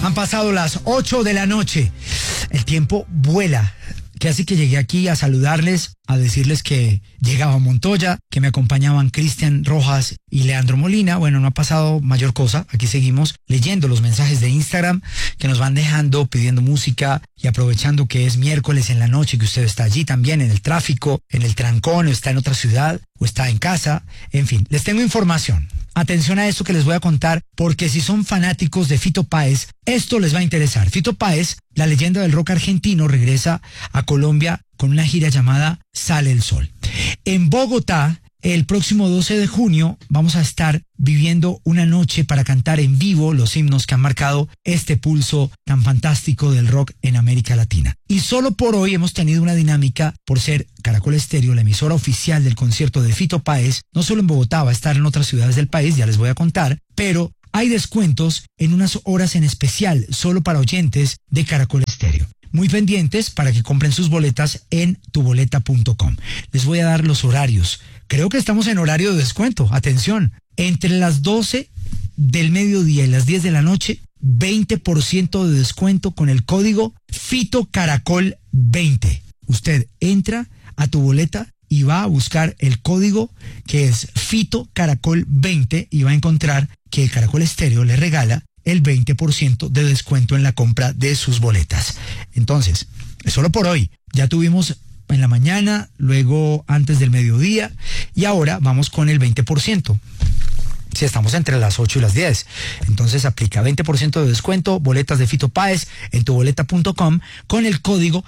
Han pasado las 8 de la noche. El tiempo vuela. Casi que llegué aquí a saludarles, a decirles que llegaba Montoya, que me acompañaban Cristian Rojas y Leandro Molina. Bueno, no ha pasado mayor cosa. Aquí seguimos leyendo los mensajes de Instagram que nos van dejando, pidiendo música y aprovechando que es miércoles en la noche, que usted está allí también en el tráfico, en el trancón, o está en otra ciudad, o está en casa. En fin, les tengo información. Atención a esto que les voy a contar, porque si son fanáticos de Fito Páez, esto les va a interesar. Fito Páez, la leyenda del rock argentino, regresa a Colombia con una gira llamada Sale el Sol. En Bogotá, el próximo 12 de junio, vamos a estar viviendo una noche para cantar en vivo los himnos que han marcado este pulso tan fantástico del rock en América Latina. Y solo por hoy hemos tenido una dinámica por ser Caracol Estéreo, la emisora oficial del concierto de Fito Páez. No solo en Bogotá, va a estar en otras ciudades del país, ya les voy a contar, pero hay descuentos en unas horas en especial, solo para oyentes de Caracol Estéreo. Muy pendientes para que compren sus boletas en tuboleta.com. Les voy a dar los horarios. Creo que estamos en horario de descuento. Atención, entre las 12 del mediodía y las 10 de la noche, 20% de descuento con el código FitoCaracol20. Usted entra a tu boleta y va a buscar el código que es FitoCaracol20 y va a encontrar que Caracol Estéreo le regala el 20% de descuento en la compra de sus boletas. Entonces, es solo por hoy. Ya tuvimos en la mañana, luego antes del mediodía y ahora vamos con el 20%. Si estamos entre las 8 y las 10. Entonces aplica 20% de descuento, boletas de Fito Páez en tuboleta.com con el código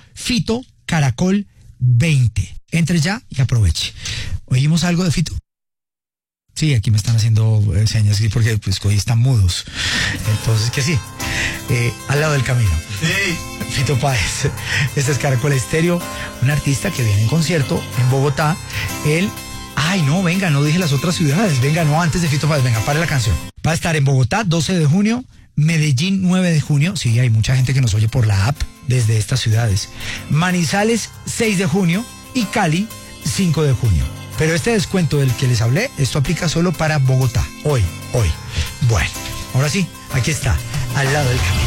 FitoCaracol20. Entre ya y aproveche. ¿Oímos algo de Fito? Sí, aquí me están haciendo señas, porque pues hoy están mudos. Entonces que sí, al lado del camino. Sí. Fito Páez. Este es Caracol Estéreo, un artista que viene en concierto en Bogotá. Ay, no, venga, no dije las otras ciudades. Venga, no, antes de Fito Páez, venga, pare la canción. Va a estar en Bogotá, 12 de junio, Medellín, 9 de junio. Sí, hay mucha gente que nos oye por la app desde estas ciudades. Manizales, 6 de junio y Cali, 5 de junio. Pero este descuento del que les hablé, esto aplica solo para Bogotá. Hoy. Bueno, ahora sí, aquí está, al lado del camino.